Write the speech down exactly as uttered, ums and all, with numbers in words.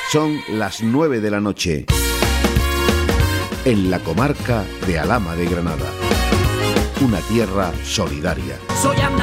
Son las nueve de la noche. En la comarca de Alhama de Granada. Una tierra solidaria. Soy